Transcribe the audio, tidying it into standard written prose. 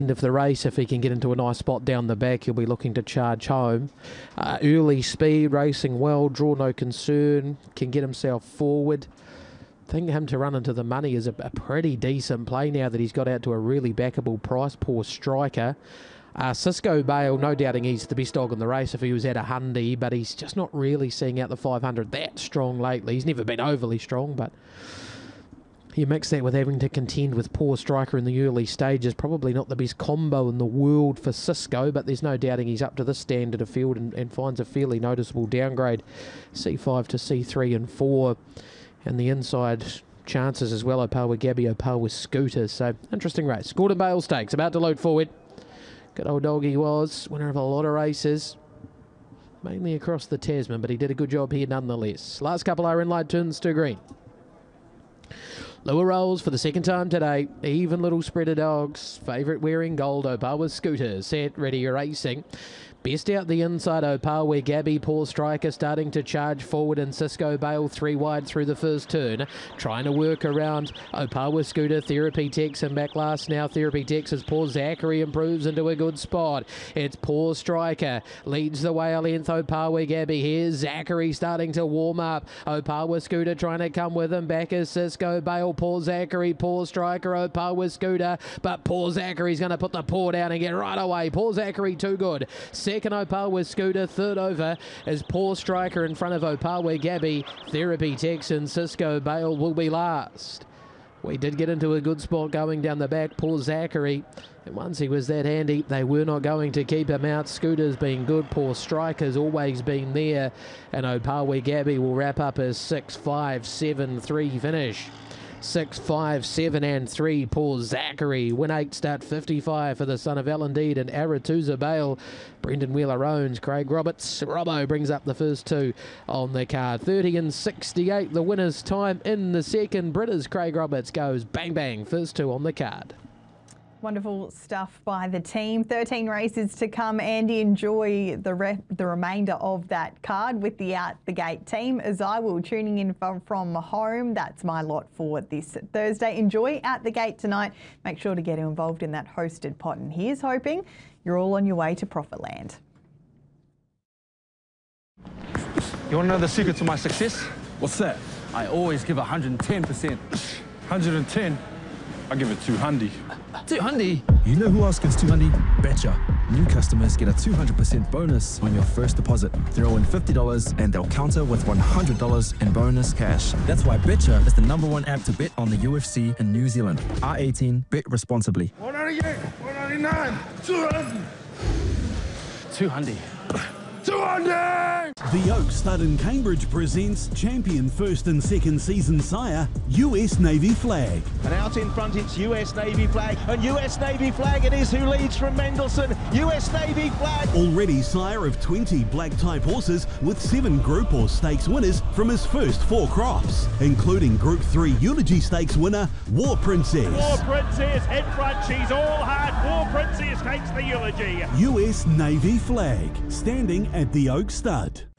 of the race. If he can get into a nice spot down the back, he'll be looking to charge home. Early speed, racing well, draw no concern, can get himself forward. I think him to run into the money is a pretty decent play now that he's got out to a really backable price. Poor Striker. Cisco Bale, no doubting he's the best dog in the race if he was at a Hundy, but he's just not really seeing out the 500 that strong lately. He's never been overly strong, but you mix that with having to contend with Poor Striker in the early stages. Probably not the best combo in the world for Cisco, but there's no doubting he's up to this standard of field and finds a fairly noticeable downgrade. C5 to C3 and 4. And the inside chances as well, Opawa Gabby, Opawa Scooter. So, interesting race. Gordon Bale Stakes, about to load forward. Good old dog he was, winner of a lot of races. Mainly across the Tasman, but he did a good job here nonetheless. Last couple are in light turns to green. Lower rolls for the second time today. Even little spread of dogs. Favourite wearing gold, Opawa Scooter. Set, ready, racing. Best out the inside, Opawa Gabby. Poor Striker starting to charge forward, and Cisco Bale 3 wide through the first turn. Trying to work around Opawa Scooter. Therapy Tex and back last now. Therapy Tex as Poor Zachary improves into a good spot. It's Poor Striker. Leads the way a length, Opawa Gabby. Here's Zachary starting to warm up. Opawa Scooter trying to come with him. Back is Cisco Bale. Poor Zachary. Poor Striker. Opawa Scooter. But Poor Zachary's going to put the paw down and get right away. Poor Zachary too good. Second Opawa Scooter, third over is Poor Striker in front of Opawa Gabby. Therapy Tex and Cisco Bale will be last. We did get into a good spot going down the back, Poor Zachary. And once he was that handy, they were not going to keep him out. Scooter's been good. Poor Striker's always been there. And Opawa Gabby will wrap up as 6, 5, 7, 3 finish. 6, 5, 7 and 3. Poor Zachary. Win 8, start 55 for the son of Alandeed and Aratuza Bale. Brendan Wheeler owns. Craig Roberts. Robbo brings up the first 2 on the card. 30 and 68 the winner's time in the second. Britta's Craig Roberts goes bang bang. First 2 on the card. Wonderful stuff by the team. 13 races to come. Andy, enjoy the remainder of that card with the Out the Gate team, as I will. Tuning in from home. That's my lot for this Thursday. Enjoy Out the Gate tonight. Make sure to get involved in that hosted pot. And here's hoping you're all on your way to Profitland. You want to know the secret to my success? What's that? I always give 110%. 110? I give it 200. 200? You know who else gets 200? Betcha. New customers get a 200% bonus on your first deposit. Throw in $50 and they'll counter with $100 in bonus cash. That's why Betcha is the #1 app to bet on the UFC in New Zealand. R18, bet responsibly. 198, 199, 200. 200. 200! The Oak Stud in Cambridge presents champion first and second season sire, US Navy Flag. And out in front it's US Navy Flag, and US Navy Flag it is who leads from Mendelssohn. US Navy Flag. Already sire of 20 black type horses with 7 Group or Stakes winners from his first 4 crops, including Group 3 Eulogy Stakes winner, War Princess. War Princess, head front, she's all hard. War Princess takes the Eulogy. US Navy Flag, standing at the Oak Stud.